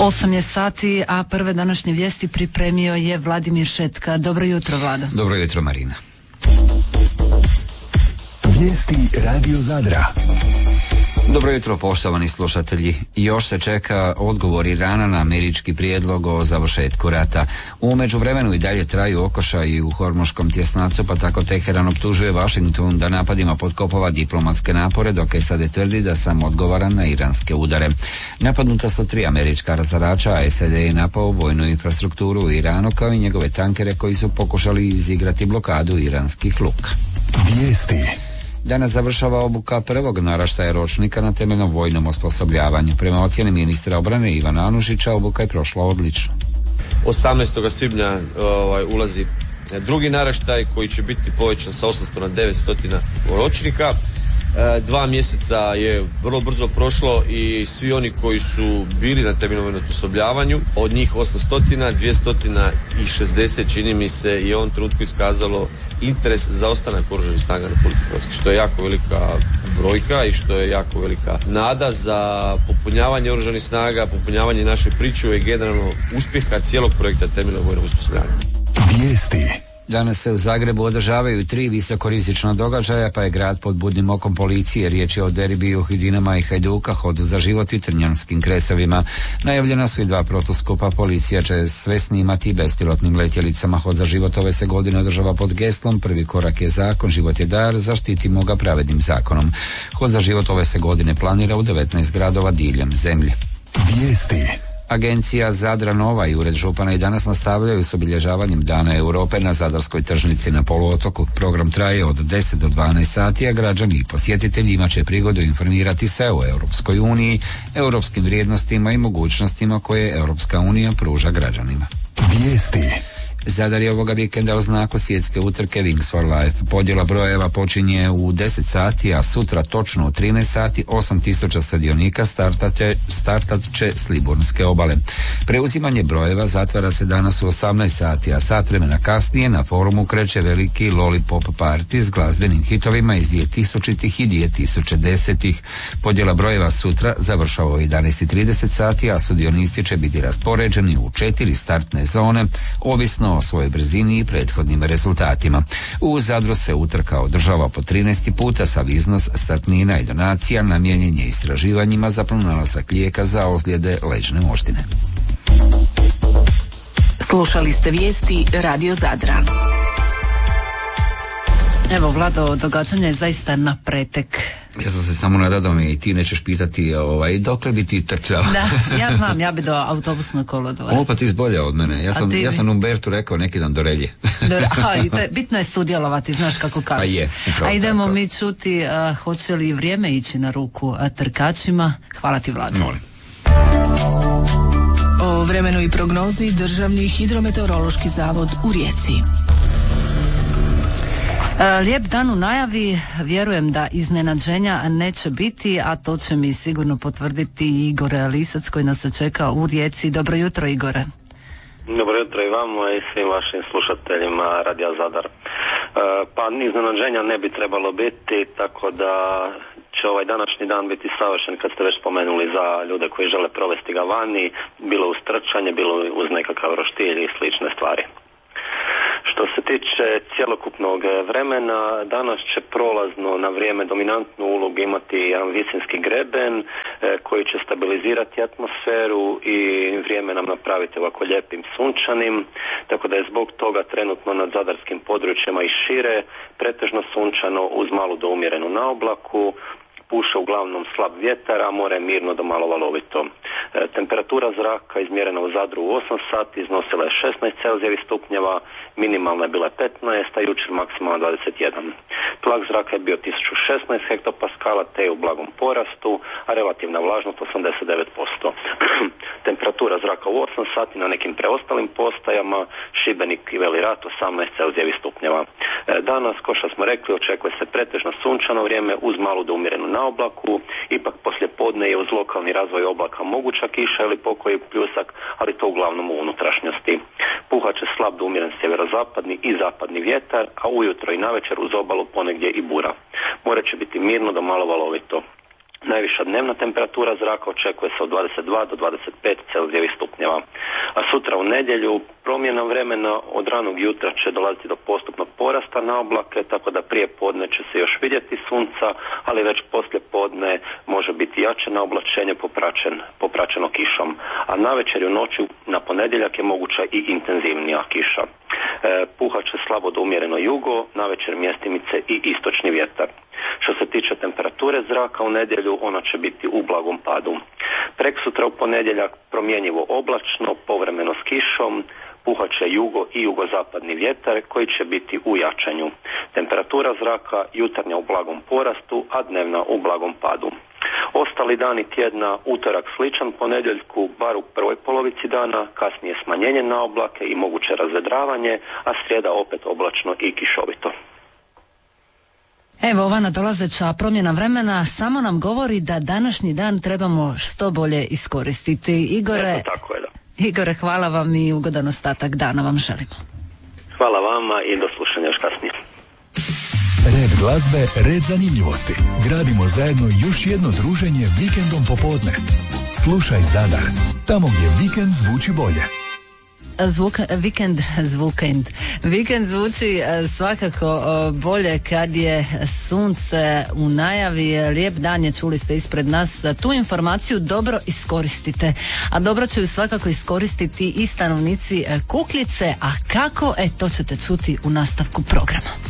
8 je sati, a prve današnje vijesti pripremio je Vladimir Šetka. Dobro jutro, Vlada. Dobro jutro, Marina. Vijesti Radio Zadra. Dobro jutro, poštovani slušatelji. Još se čeka odgovor Irana na američki prijedlog o završetku rata. U međuvremenu i dalje traju okršaji u Hormuškom tjesnacu, pa tako Teheran optužuje Washington da napadima potkopava diplomatske napore, dok SAD tvrdi da sam odgovoran na iranske udare. Napadnuta su 3 američka razarača, a SAD je napao vojnu infrastrukturu u Iranu kao i njegove tankere koji su pokušali izigrati blokadu iranskih luka. Vijesti. Danas završava obuka prvog naraštaja ročnika na temeljnom vojnom osposobljavanju. Prema ocjeni ministra obrane Ivana Anušića, obuka je prošla odlično. 18. svibnja ulazi drugi naraštaj koji će biti povećan sa 800 na 900 ročnika. 2 mjeseca je vrlo brzo prošlo i svi oni koji su bili na temeljnom vojnom osposobljavanju, od njih 800, 260 čini mi se i u ovom trenutku iskazalo interes za ostanak oružanih snaga Republike Hrvatske, što je jako velika brojka i što je jako velika nada za popunjavanje oružanih snaga, popunjavanje naše pričuve i generalno uspjeha cijelog projekta temeljnog vojnog osposobljavanja. Vijesti. Danas se u Zagrebu održavaju 3 visokorizična događaja, pa je grad pod budnim okom policije. Riječ je o derbiju Dinama i Hajduka, Hodu za život i Trnjanskim kresovima. Najavljena su i 2 protuskupa. Policija će sve snimati bespilotnim letjelicama. Hod za život ove se godine održava pod geslom prvi korak je zakon, život je dar, zaštitimo ga pravednim zakonom. Hod za život ove se godine planira u 19 gradova diljem zemlje. Vijesti. Agencija Zadra Nova i Ured župana i danas nastavljaju s obilježavanjem Dana Europe na Zadarskoj tržnici na poluotoku. Program traje od 10 do 12 sati, a građani i posjetitelji imat će prigodu informirati se o Europskoj uniji, europskim vrijednostima i mogućnostima koje Europska unija pruža građanima. Vijesti. Zadar je ovoga vikenda u znaku svjetske utrke Wings for Life. Podjela brojeva počinje u 10 sati, a sutra točno u 13 sati 8000 sudionika startat će s Liburnske obale. Preuzimanje brojeva zatvara se danas u 18 sati, a sat vremena kasnije na forumu kreće veliki Lollipop Party s glazbenim hitovima iz 2000-ih i 2010-ih. Podjela brojeva sutra završava u 11:30 sati, a sudionici će biti raspoređeni u 4 startne zone, ovisno o svojoj brzini i prethodnim rezultatima. U Zadru se utrka održava po 13. puta, sav iznos startnina i donacija namijenjen je istraživanjima za pronalazak lijeka za ozljede leđne moždine. Slušali ste vijesti Radio Zadra. Evo, Vlado, događanje je zaista na pretek. Ja sam se samo nadao mi i ti nećeš pitati dokle bi ti trčao. Da, ja znam, ja bi do autobusnog kolodvora. O, pa ti zbolja od mene. Ja sam Umbertu rekao neki dan do Relje. Bitno je sudjelovati, znaš kako kažeš. Pa je. A idemo mi čuti hoće li vrijeme ići na ruku trkačima. Hvala ti, Vlado. Molim. O vremenu i prognozi Državni hidrometeorološki zavod u Rijeci. Lijep dan u najavi, vjerujem da iznenađenja neće biti, a to će mi sigurno potvrditi Igor Lisac koji nas se čeka u Rijeci. Dobro jutro, Igore. Dobro jutro i vama i svim vašim slušateljima Radija Zadar. Pa iznenađenja ne bi trebalo biti, tako da će ovaj današnji dan biti savršen kad ste već spomenuli za ljude koji žele provesti ga vani, bilo uz trčanje, bilo uz nekakav roštilj i slične stvari. Što se tiče cjelokupnog vremena, danas će prolazno na vrijeme dominantnu ulogu imati jedan visinski greben koji će stabilizirati atmosferu i vrijeme nam napraviti ovako lijepim sunčanim, tako da je zbog toga trenutno nad zadarskim područjima i šire pretežno sunčano uz malu do umjerenu naoblaku. Puše uglavnom slab vjetar, a more mirno do malo valovito. Temperatura zraka izmjerena u Zadru u 8 sati iznosila je 16 Celzijevih stupnjeva, minimalna je bila 15, a jučer maksimalno 21. Tlak zraka je bio 1016 hektopaskala, te je u blagom porastu, a relativna vlažnost 89%. Temperatura zraka u 8 sati na nekim preostalim postajama, Šibenik i Veli Rat 18 Celzijevih stupnjeva. Danas, ko što smo rekli, očekuje se pretežno sunčano vrijeme uz malu do umjerenu naoblaku, ipak poslije podne je uz lokalni razvoj oblaka moguća kiša ili pokoji pljusak, ali to uglavnom u unutrašnjosti. Puhat će slab do umjeren sjeverozapadni i zapadni vjetar, a ujutro i navečer uz obalu ponegdje i bura. More će biti mirno do malo valovito. Najviša dnevna temperatura zraka očekuje se od 22 do 25,9 stupnjeva. A sutra u nedjelju promjena vremena od ranog jutra će dolaziti do postupnog porasta na oblake, tako da prije podne će se još vidjeti sunca, ali već poslije podne može biti jače naoblačenje popraćeno kišom. A navečer i u noći na ponedjeljak je moguća i intenzivnija kiša. Puhat će slabo do umjereno jugo, navečer mjestimice i istočni vjetar. Što se tiče temperature zraka u nedjelju, ona će biti u blagom padu. Preksutra u ponedjeljak promjenjivo oblačno, povremeno s kišom, puhat će jugo i jugozapadni vjetar koji će biti u jačanju. Temperatura zraka jutarnja u blagom porastu, a dnevna u blagom padu. Ostali dani tjedna, utorak sličan ponedjeljku, bar u prvoj polovici dana, kasnije smanjenje na oblake i moguće razvedravanje, a srijeda opet oblačno i kišovito. Evo, ova nadolazeća promjena vremena samo nam govori da današnji dan trebamo što bolje iskoristiti. Igore, tako je, da. Igore, hvala vam i ugodan ostatak dana vam želimo. Hvala vama i do slušanja još kasnije. Red glazbe, red zanimljivosti. Gradimo zajedno još jedno druženje vikendom popodne. Slušaj Zadar, tamo gdje vikend zvuči bolje. Vikend zvuči svakako bolje kad je sunce u najavi. Lijep dan je, čuli ste ispred nas. Tu informaciju dobro iskoristite, a dobro će ju svakako iskoristiti i stanovnici Kukljice, a kako, to ćete čuti u nastavku programa.